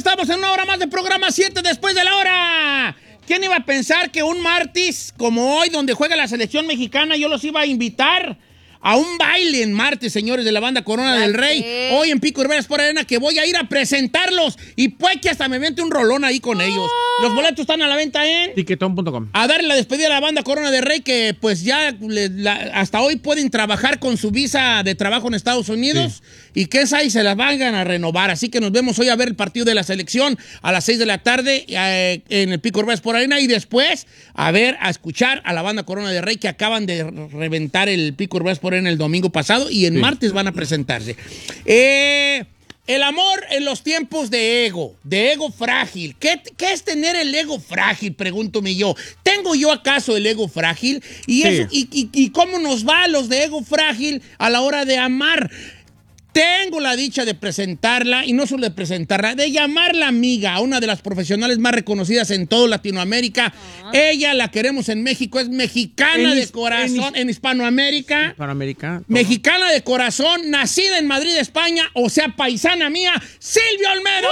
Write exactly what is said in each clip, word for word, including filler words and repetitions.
estamos en una hora más de programa, siete después de la hora. ¿Quién iba a pensar que un martes como hoy, donde juega la selección mexicana, yo los iba a invitar a un baile en martes, señores de la banda Corona ya del Rey? Sé. Hoy en Pico Rivera Sport Arena, que voy a ir a presentarlos. Y pues que hasta me mete un rolón ahí con oh. ellos. Los boletos están a la venta en tiquetón punto com. A darle la despedida a la banda Corona del Rey, que pues ya le, la, hasta hoy pueden trabajar con su visa de trabajo en Estados Unidos. Sí. Y que esa y se las van a renovar. Así que nos vemos hoy a ver el partido de la selección a las seis de la tarde eh, en el Pico Rivera Sport Arena. Y después a ver, a escuchar a la banda Corona del Rey, que acaban de reventar el Pico Rivera Sport Arena el domingo pasado. Y en sí. martes van a presentarse. Eh... El amor en los tiempos de ego, de ego frágil. ¿Qué, ¿Qué es tener el ego frágil? Pregúntome yo. ¿Tengo yo acaso el ego frágil? ¿Y, sí. eso, y, y, y cómo nos va a los de ego frágil a la hora de amar? Tengo la dicha de presentarla, y no solo de presentarla, de llamarla amiga, a una de las profesionales más reconocidas en toda Latinoamérica. Uh-huh. Ella la queremos en México, es mexicana en de corazón, en, en Hispanoamérica. Hispanoamérica. Todo. Mexicana de corazón, nacida en Madrid, España, o sea, paisana mía, Silvia Olmedo.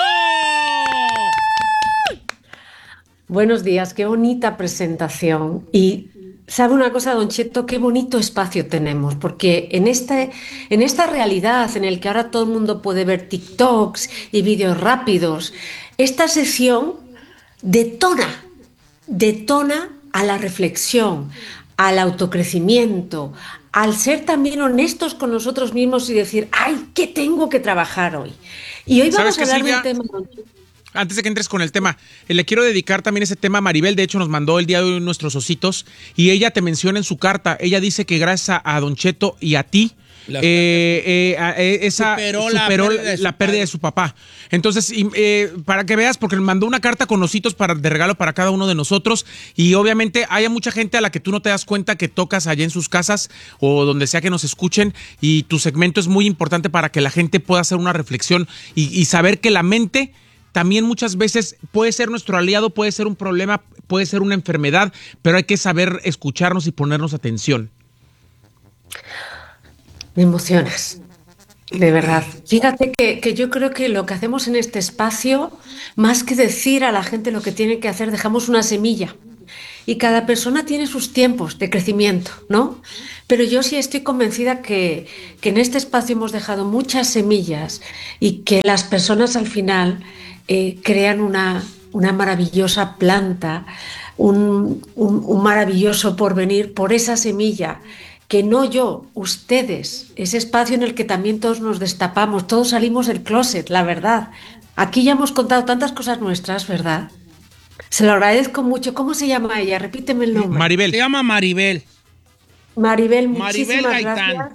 ¡Uh! Buenos días, qué bonita presentación. Y ¿sabe una cosa, Don Cheto? Qué bonito espacio tenemos, porque en, este, en esta realidad en el que ahora todo el mundo puede ver TikToks y vídeos rápidos, esta sesión detona, detona a la reflexión, al autocrecimiento, al ser también honestos con nosotros mismos y decir, ¡ay, qué tengo que trabajar hoy! Y hoy vamos a hablar Silvia? de un tema, Don Cheto. Antes de que entres con el tema, le quiero dedicar también ese tema a Maribel. De hecho, nos mandó el día de hoy nuestros ositos y ella te menciona en su carta. Ella dice que gracias a, a Don Cheto y a ti, la, eh, eh, eh, esa superó, superó la, pérdida de, la pérdida de su papá. Entonces, eh, para que veas, porque le mandó una carta con ositos para, de regalo para cada uno de nosotros. Y obviamente hay mucha gente a la que tú no te das cuenta que tocas allá en sus casas o donde sea que nos escuchen. Y tu segmento es muy importante para que la gente pueda hacer una reflexión y, y saber que la mente también muchas veces puede ser nuestro aliado, puede ser un problema, puede ser una enfermedad, pero hay que saber escucharnos y ponernos atención. Me emocionas, de verdad. Fíjate que, que yo creo que lo que hacemos en este espacio, más que decir a la gente lo que tiene que hacer, dejamos una semilla. Y cada persona tiene sus tiempos de crecimiento, ¿no? Pero yo sí estoy convencida que, que en este espacio hemos dejado muchas semillas y que las personas al final eh, crean una, una maravillosa planta, un, un, un maravilloso porvenir por esa semilla. Que no yo, ustedes, ese espacio en el que también todos nos destapamos, todos salimos del closet, la verdad. Aquí ya hemos contado tantas cosas nuestras, ¿verdad? Se lo agradezco mucho. ¿Cómo se llama ella? Repíteme el nombre. Maribel. Se llama Maribel. Maribel, muchísimas Maribel Gaitán. gracias.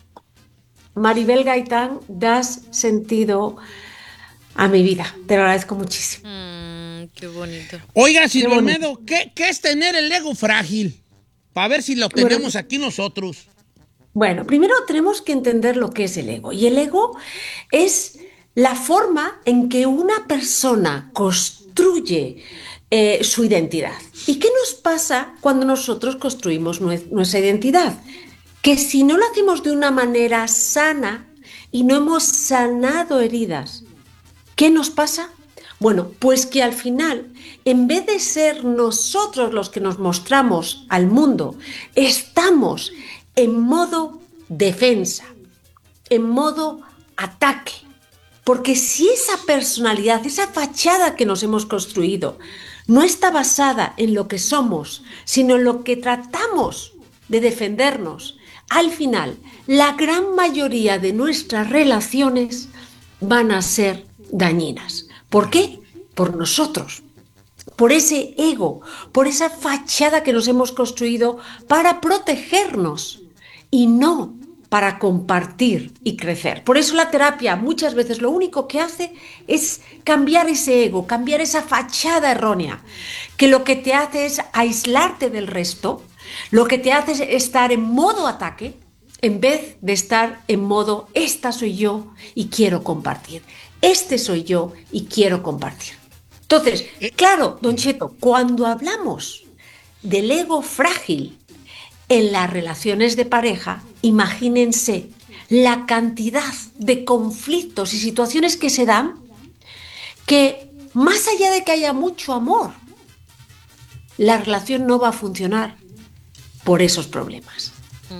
Maribel Gaitán, das sentido a mi vida. Te lo agradezco muchísimo. Mm, qué bonito. Oiga, Silvia Olmedo, ¿qué, ¿qué es tener el ego frágil? Para ver si lo tenemos bueno, aquí nosotros. Bueno, primero tenemos que entender lo que es el ego. Y el ego es la forma en que una persona construye eh, su identidad. ¿Y qué nos pasa cuando nosotros construimos nuestra identidad? Que si no lo hacemos de una manera sana y no hemos sanado heridas, ¿qué nos pasa? Bueno, pues que al final, en vez de ser nosotros los que nos mostramos al mundo, estamos en modo defensa, en modo ataque. Porque si esa personalidad, esa fachada que nos hemos construido, no está basada en lo que somos, sino en lo que tratamos de defendernos, al final, la gran mayoría de nuestras relaciones van a ser dañinas. ¿Por qué? Por nosotros, por ese ego, por esa fachada que nos hemos construido para protegernos y no para compartir y crecer. Por eso la terapia muchas veces lo único que hace es cambiar ese ego, cambiar esa fachada errónea, que lo que te hace es aislarte del resto, lo que te hace es estar en modo ataque en vez de estar en modo esta soy yo y quiero compartir. Este soy yo y quiero compartir. Entonces, claro, Don Cheto, cuando hablamos del ego frágil en las relaciones de pareja, imagínense la cantidad de conflictos y situaciones que se dan que más allá de que haya mucho amor, la relación no va a funcionar por esos problemas.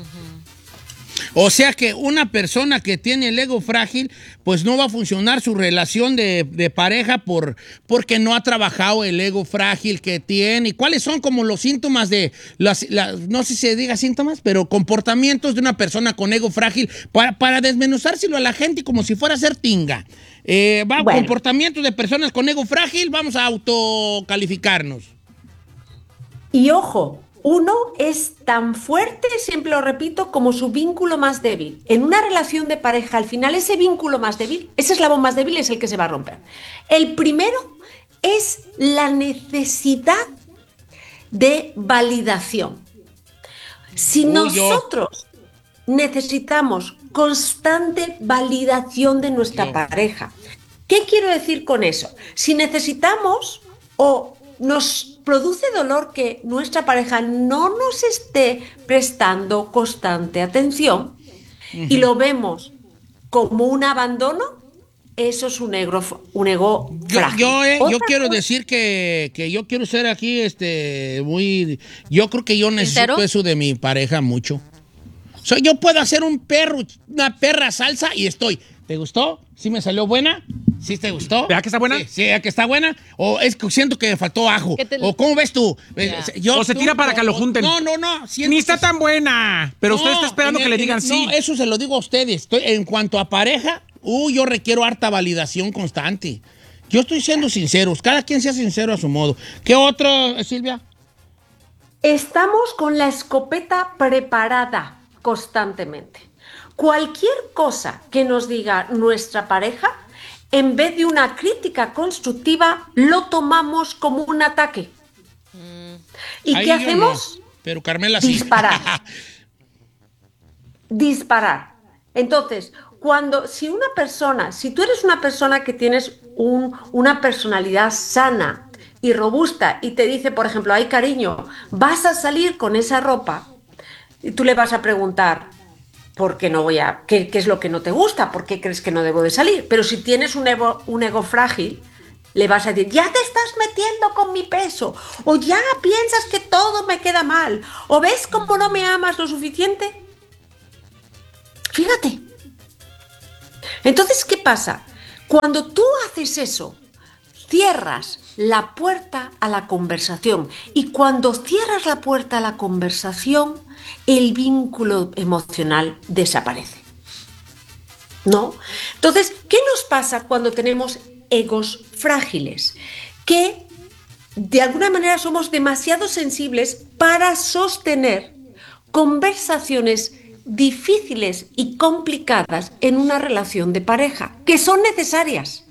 O sea que una persona que tiene el ego frágil, pues no va a funcionar su relación de, de pareja por, porque no ha trabajado el ego frágil que tiene. ¿Y cuáles son como los síntomas de, las, la, no sé si se diga síntomas, pero comportamientos de una persona con ego frágil para, para desmenuzárselo a la gente como si fuera a ser tinga? Eh, va, bueno. Comportamientos de personas con ego frágil, vamos a autocalificarnos. Y ojo, uno es tan fuerte, siempre lo repito, como su vínculo más débil. En una relación de pareja, al final, ese vínculo más débil, ese eslabón más débil es el que se va a romper. El primero es la necesidad de validación. Si Uy, nosotros yo. necesitamos constante validación de nuestra yo. pareja, ¿qué quiero decir con eso? Si necesitamos o nos produce dolor que nuestra pareja no nos esté prestando constante atención uh-huh. y lo vemos como un abandono, eso es un ego, un ego frágil. Yo, yo, eh, yo quiero cosa? decir que, que yo quiero ser aquí este, muy... Yo creo que yo necesito ¿Entero? eso de mi pareja mucho. O sea, yo puedo hacer un perro, una perra salsa y estoy... ¿Te gustó? ¿Sí me salió buena? ¿Sí te gustó? ¿Vea que está buena? Sí, sí, que está buena. ¿O es que siento que me faltó ajo? Te... ¿O cómo ves tú? Yeah. Yo, o se tira tú, para que lo junten. No, no, no. Ni está tan buena. Pero no, usted está esperando el, que le digan el, sí. No, eso se lo digo a ustedes. Estoy, en cuanto a pareja, uh, yo requiero harta validación constante. Yo estoy siendo sincero. Cada quien sea sincero a su modo. ¿Qué otro, Silvia? Estamos con la escopeta preparada constantemente. Cualquier cosa que nos diga nuestra pareja, en vez de una crítica constructiva, lo tomamos como un ataque. Mm. ¿Y Ahí qué hacemos? No, pero Carmela sí. Disparar. Disparar. Entonces, cuando, si una persona, si tú eres una persona que tienes un, una personalidad sana y robusta y te dice, por ejemplo, ay cariño, vas a salir con esa ropa, y tú le vas a preguntar, ¿por qué no voy a, qué, qué es lo que no te gusta? ¿Por qué crees que no debo de salir? Pero si tienes un ego, un ego frágil, le vas a decir, ya te estás metiendo con mi peso, o ya piensas que todo me queda mal, o ves cómo no me amas lo suficiente. Fíjate. Entonces, ¿qué pasa? Cuando tú haces eso, cierras la puerta a la conversación. Y cuando cierras la puerta a la conversación, el vínculo emocional desaparece. ¿No? Entonces, ¿qué nos pasa cuando tenemos egos frágiles? Que de alguna manera somos demasiado sensibles para sostener conversaciones difíciles y complicadas en una relación de pareja, que son necesarias.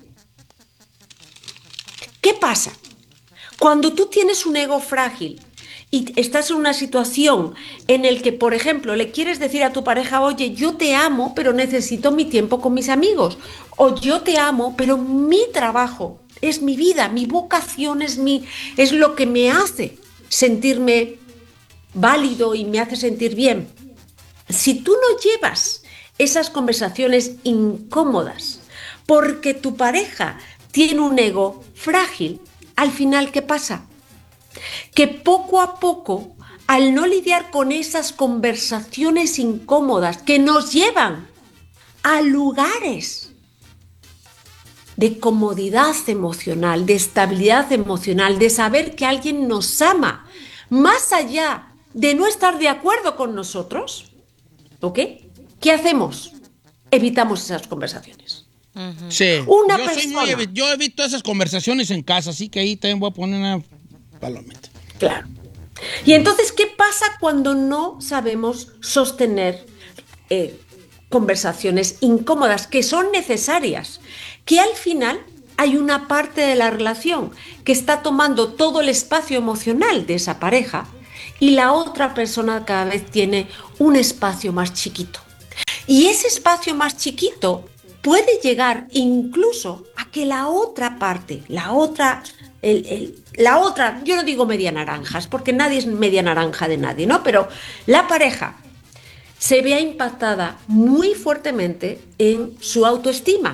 ¿Qué pasa? Cuando tú tienes un ego frágil y estás en una situación en la que, por ejemplo, le quieres decir a tu pareja, oye, yo te amo, pero necesito mi tiempo con mis amigos, o yo te amo, pero mi trabajo es mi vida, mi vocación es, mi, es lo que me hace sentirme válido y me hace sentir bien. Si tú no llevas esas conversaciones incómodas porque tu pareja tiene un ego frágil, al final, ¿qué pasa? Que poco a poco, al no lidiar con esas conversaciones incómodas que nos llevan a lugares de comodidad emocional, de estabilidad emocional, de saber que alguien nos ama, más allá de no estar de acuerdo con nosotros, ¿ok? ¿Qué hacemos? Evitamos esas conversaciones. Uh-huh. Sí, una yo, persona. Soy muy, yo evito esas conversaciones en casa, así que ahí también voy a poner una palomita. Claro. Y entonces, ¿qué pasa cuando no sabemos sostener eh, conversaciones incómodas que son necesarias? Que al final hay una parte de la relación que está tomando todo el espacio emocional de esa pareja y la otra persona cada vez tiene un espacio más chiquito. Y ese espacio más chiquito puede llegar incluso a que la otra parte, la otra, el, el, la otra, yo no digo media naranjas, porque nadie es media naranja de nadie, ¿no? Pero la pareja se vea impactada muy fuertemente en su autoestima.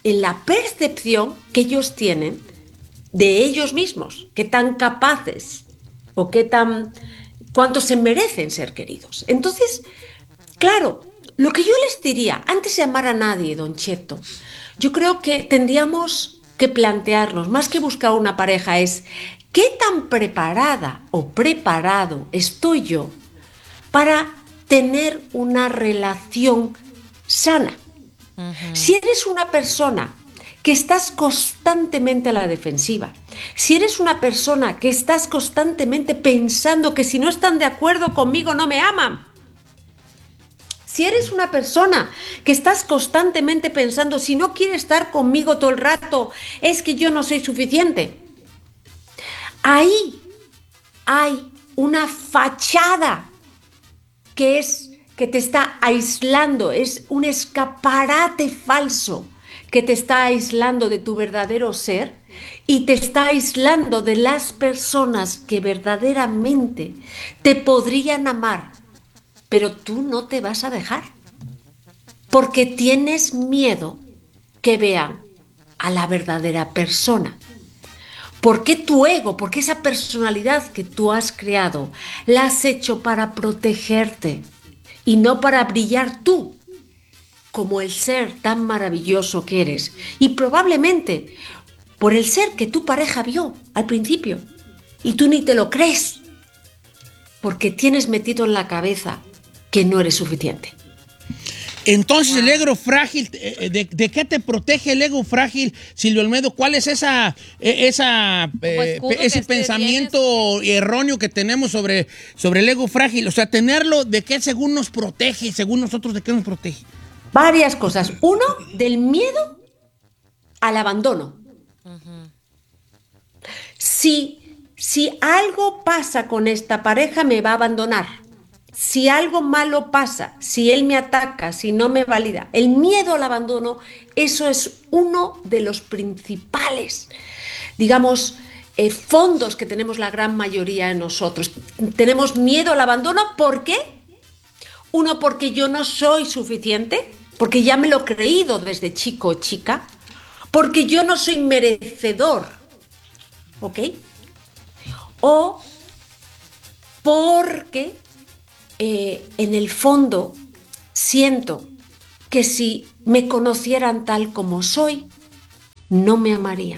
en la percepción que ellos tienen de ellos mismos, qué tan capaces o qué tan, cuánto se merecen ser queridos. Entonces, claro, lo que yo les diría, antes de amar a nadie, Don Cheto, yo creo que tendríamos que plantearnos, más que buscar una pareja, es qué tan preparada o preparado estoy yo para tener una relación sana. Uh-huh. Si eres una persona que estás constantemente a la defensiva, si eres una persona que estás constantemente pensando que si no están de acuerdo conmigo no me aman, si eres una persona que estás constantemente pensando si no quiere estar conmigo todo el rato es que yo no soy suficiente, ahí hay una fachada que es que te está aislando, es un escaparate falso que te está aislando de tu verdadero ser y te está aislando de las personas que verdaderamente te podrían amar, pero tú no te vas a dejar porque tienes miedo que vean a la verdadera persona. ¿Por qué tu ego, por qué esa personalidad que tú has creado la has hecho para protegerte y no para brillar tú como el ser tan maravilloso que eres? Y probablemente por el ser que tu pareja vio al principio y tú ni te lo crees porque tienes metido en la cabeza que no eres suficiente. Entonces, el ego frágil, ¿de, de qué te protege el ego frágil, Silvia Olmedo? ¿Cuál es esa, esa eh, ese pensamiento tienes? erróneo que tenemos sobre, sobre el ego frágil? O sea, tenerlo, ¿de qué según nos protege? Según nosotros, ¿de qué nos protege? Varias cosas. Uno, del miedo al abandono. Uh-huh. Si, si algo pasa con esta pareja, me va a abandonar. Si algo malo pasa, si él me ataca, si no me valida, el miedo al abandono, eso es uno de los principales, digamos, eh, fondos que tenemos la gran mayoría de nosotros. Tenemos miedo al abandono, ¿por qué? Uno, porque yo no soy suficiente, porque ya me lo he creído desde chico o chica, porque yo no soy merecedor, ¿ok? O porque eh, en el fondo siento que si me conocieran tal como soy, no me amarían.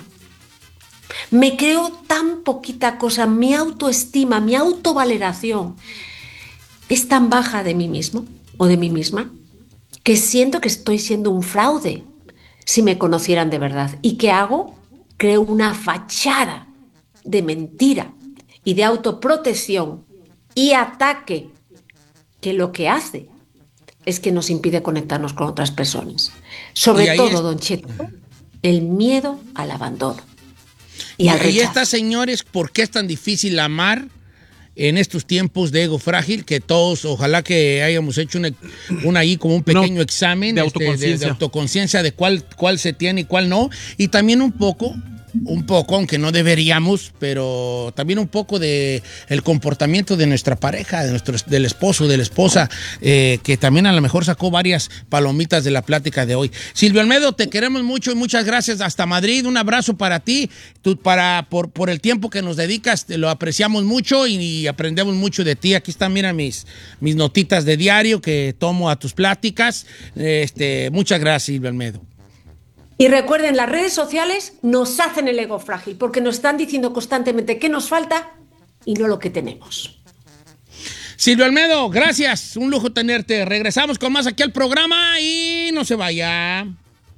Me creo tan poquita cosa, mi autoestima, mi autovaloración es tan baja de mí mismo o de mí misma que siento que estoy siendo un fraude si me conocieran de verdad. ¿Y qué hago? Creo una fachada de mentira y de autoprotección y ataque que lo que hace es que nos impide conectarnos con otras personas. Sobre todo, es... Don Cheto, el miedo al abandono y, y al rechazo. Y estas, señores, ¿por qué es tan difícil amar en estos tiempos de ego frágil? Que todos, ojalá que hayamos hecho una, una ahí como un pequeño no, examen de este, autoconciencia de, de autoconciencia de cuál, cuál se tiene y cuál no. Y también un poco... Un poco, aunque no deberíamos, pero también un poco de el comportamiento de nuestra pareja, de nuestro, del esposo, de la esposa, eh, que también a lo mejor sacó varias palomitas de la plática de hoy. Silvia Olmedo, te queremos mucho y muchas gracias hasta Madrid. Un abrazo para ti, tú, para, por, por el tiempo que nos dedicas, te lo apreciamos mucho y, y aprendemos mucho de ti. Aquí están, mira, mis, mis notitas de diario que tomo a tus pláticas. Este, muchas gracias, Silvia Olmedo. Y recuerden, las redes sociales nos hacen el ego frágil porque nos están diciendo constantemente qué nos falta y no lo que tenemos. Silvia Olmedo, gracias. Un lujo tenerte. Regresamos con más aquí al programa y no se vaya.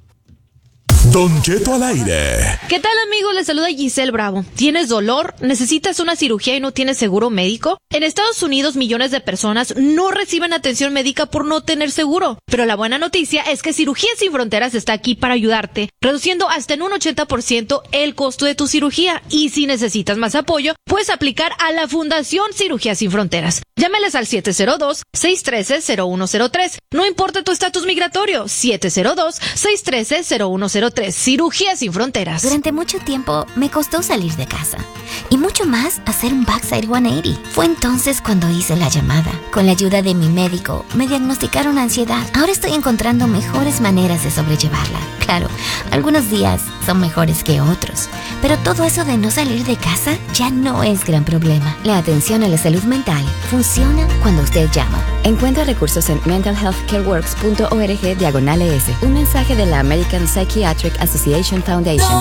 Don Cheto al aire. ¿Qué tal, amigos? Les saluda Giselle Bravo. ¿Tienes dolor? ¿Necesitas una cirugía y no tienes seguro médico? En Estados Unidos, millones de personas no reciben atención médica por no tener seguro. Pero la buena noticia es que Cirugías Sin Fronteras está aquí para ayudarte, reduciendo hasta en un ochenta por ciento el costo de tu cirugía. Y si necesitas más apoyo, puedes aplicar a la Fundación Cirugías Sin Fronteras. Llámeles al siete cero dos, seis uno tres, cero uno cero tres. No importa tu estatus migratorio, siete cero dos, seis uno tres, cero uno cero tres. Cirugías Sin Fronteras. Durante mucho tiempo me costó salir de casa y mucho más hacer un backside ciento ochenta. Fue entonces cuando hice la llamada. Con la ayuda de mi médico me diagnosticaron ansiedad. Ahora estoy encontrando mejores maneras de sobrellevarla. Claro, algunos días son mejores que otros, pero todo eso de no salir de casa ya no es gran problema. La atención a la salud mental funciona cuando usted llama. Encuentra recursos en mental health care works punto org diagonal es. Un mensaje de la American Psychiatric Association Foundation.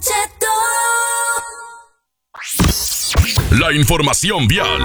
La información vial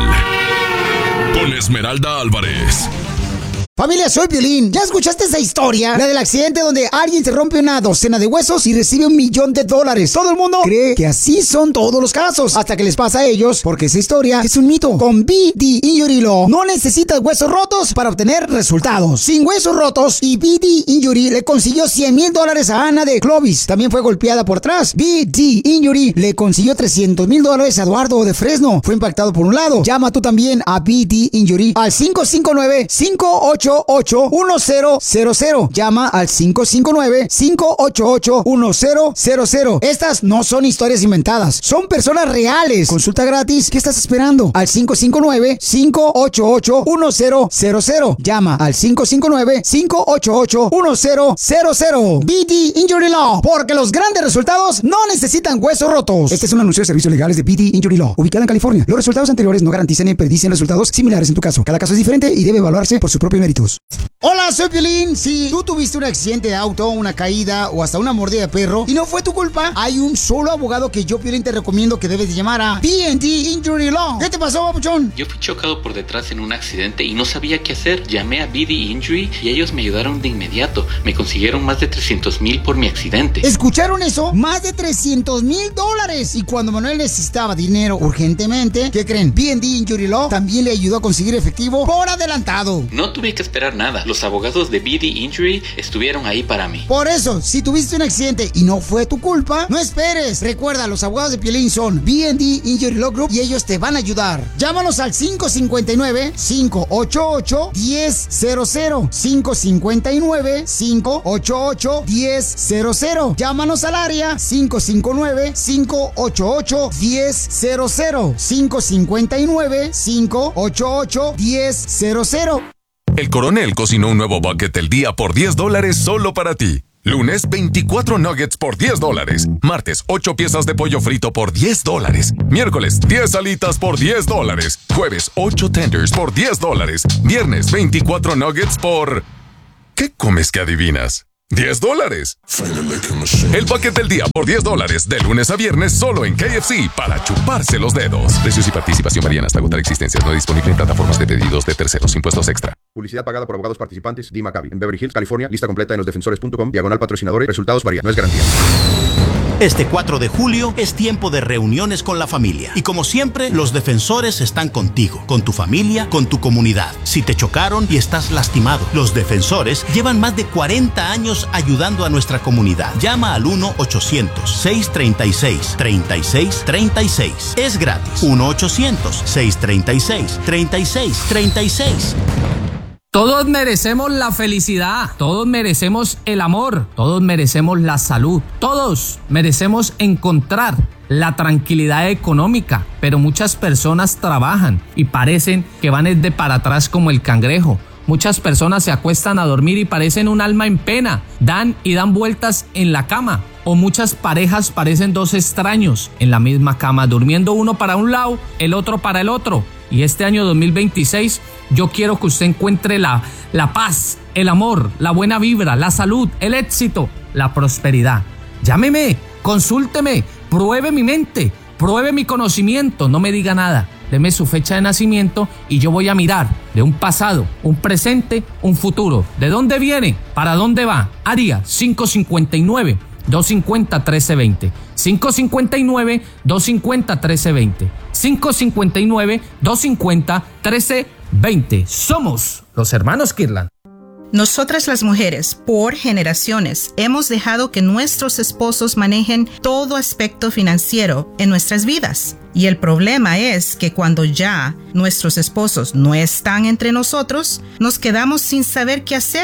con Esmeralda Álvarez. Familia, soy Piolín. ¿Ya escuchaste esa historia? La del accidente donde alguien se rompe una docena de huesos y recibe un millón de dólares. Todo el mundo cree que así son todos los casos, hasta que les pasa a ellos, porque esa historia es un mito. Con B D Injury Law no necesitas huesos rotos para obtener resultados. Sin huesos rotos, y B D Injury le consiguió cien mil dólares a Ana de Clovis. También fue golpeada por atrás. B D Injury le consiguió trescientos mil dólares a Eduardo de Fresno. Fue impactado por un lado. Llama tú también a B D Injury al cinco cinco nueve, cinco ocho ocho, uno cero cero cero. Llama al cinco cinco nueve, cinco ocho ocho, uno cero cero cero. Estas no son historias inventadas, son personas reales. Consulta gratis. ¿Qué estás esperando? Al cinco cinco nueve, cinco ocho ocho, uno cero cero cero. Llama al cinco cinco nueve, cinco ocho ocho, uno cero cero cero. B D Injury Law, porque los grandes resultados no necesitan huesos rotos. Este es un anuncio de servicios legales de B D Injury Law, ubicada en California. Los resultados anteriores no garantizan ni predicen resultados similares en tu caso. Cada caso es diferente y debe evaluarse por sus propios méritos. Hola, soy Piolín. Si tú tuviste un accidente de auto, una caída o hasta una mordida de perro y no fue tu culpa, hay un solo abogado que yo, Piolín, te recomiendo que debes de llamar a B and D Injury Law. ¿Qué te pasó, papuchón? Yo fui chocado por detrás en un accidente y no sabía qué hacer. Llamé a B D Injury y ellos me ayudaron de inmediato. Me consiguieron más de trescientos mil por mi accidente. ¿Escucharon eso? Más de trescientos mil dólares. Y cuando Manuel necesitaba dinero urgentemente, ¿qué creen? B and D Injury Law también le ayudó a conseguir efectivo por adelantado. No tuve que esperar nada. Los abogados de B D Injury estuvieron ahí para mí. Por eso, si tuviste un accidente y no fue tu culpa, no esperes. Recuerda, los abogados de Piolín son B and D Injury Law Group y ellos te van a ayudar. Llámanos al cinco cinco nueve, cinco ocho ocho, uno cero cero cero. cinco cinco nueve, cinco ocho ocho, uno cero cero. Llámanos al área cinco cinco nueve, cinco ocho ocho, uno cero cero. cinco cinco nueve, cinco ocho ocho, uno cero cero. El Coronel cocinó un nuevo bucket del día por diez dólares solo para ti. Lunes, veinticuatro nuggets por diez dólares. Martes, ocho piezas de pollo frito por diez dólares. Miércoles, diez alitas por diez dólares. Jueves, ocho tenders por diez dólares. Viernes, veinticuatro nuggets por... ¿Qué comes que adivinas? diez dólares. El paquete del día por diez dólares de lunes a viernes solo en K F C para chuparse los dedos. Precios y participación varían hasta agotar existencias. No disponible en plataformas de pedidos de terceros. Impuestos extra. Publicidad pagada por abogados participantes. D. Maccabi. En Beverly Hills, California. Lista completa en los defensores punto com. Diagonal patrocinadores. Resultados varían. No es garantía. Este cuatro de julio es tiempo de reuniones con la familia. Y como siempre, los defensores están contigo, con tu familia, con tu comunidad. Si te chocaron y estás lastimado, los defensores llevan más de cuarenta años ayudando a nuestra comunidad. Llama al uno ochocientos, seiscientos treinta y seis, treinta y seis treinta y seis. Es gratis. uno ochocientos, seiscientos treinta y seis, treinta y seis treinta y seis. Todos merecemos la felicidad, todos merecemos el amor, todos merecemos la salud, todos merecemos encontrar la tranquilidad económica, pero muchas personas trabajan y parecen que van de para atrás como el cangrejo. Muchas personas se acuestan a dormir y parecen un alma en pena, dan y dan vueltas en la cama. O muchas parejas parecen dos extraños en la misma cama, durmiendo uno para un lado, el otro para el otro. Y este año dos mil veintiséis yo quiero que usted encuentre la, la paz, el amor, la buena vibra, la salud, el éxito, la prosperidad. Llámeme, consúlteme, pruebe mi mente, pruebe mi conocimiento, no me diga nada. Deme su fecha de nacimiento y yo voy a mirar de un pasado, un presente, un futuro. ¿De dónde viene? ¿Para dónde va? Área cinco cinco nueve, dos cinco cero, trece veinte. cinco cinco nueve, dos cinco cero, trece veinte. cinco cinco nueve, dos cinco cero, trece veinte. Somos los hermanos Kirtland. Nosotras las mujeres, por generaciones, hemos dejado que nuestros esposos manejen todo aspecto financiero en nuestras vidas. Y el problema es que cuando ya nuestros esposos no están entre nosotros, nos quedamos sin saber qué hacer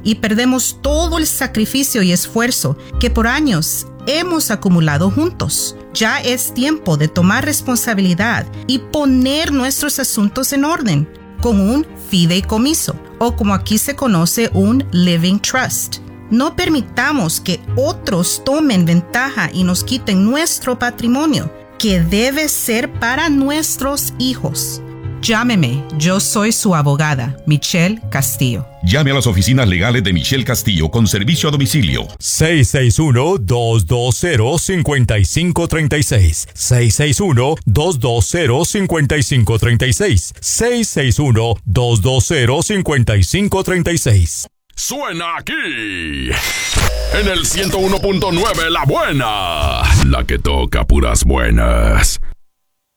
y perdemos todo el sacrificio y esfuerzo que por años hemos acumulado juntos. Ya es tiempo de tomar responsabilidad y poner nuestros asuntos en orden con un fideicomiso, o como aquí se conoce, un living trust. No permitamos que otros tomen ventaja y nos quiten nuestro patrimonio, que debe ser para nuestros hijos. Llámeme, yo soy su abogada, Michelle Castillo. Llame a las oficinas legales de Michelle Castillo con servicio a domicilio. seis seis uno, dos dos cero, cinco cinco tres seis. seis seis uno, dos dos cero, cinco cinco tres seis. seis seis uno, dos dos cero, cinco cinco tres seis. Suena aquí, en el ciento uno punto nueve La Buena, la que toca puras buenas.